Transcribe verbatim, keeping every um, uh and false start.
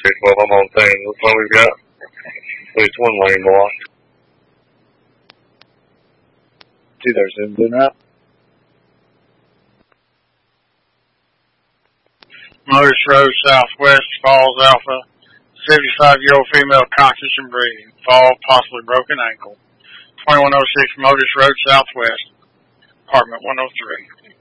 Well, I'm on thing. Looks like we've got at least one lane blocked. See there, Susan, up. Motors Road Southwest, Falls Alpha, seventy-five-year-old female conscious and breathing. Fall, possibly broken ankle. twenty-one oh six Motors Road Southwest, apartment one oh three.